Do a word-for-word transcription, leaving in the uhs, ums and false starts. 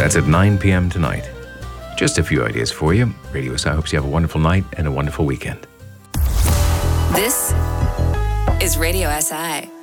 That's at nine p.m. tonight. Just a few ideas for you. Radio S I hopes you have a wonderful night and a wonderful weekend. This is Radio S I.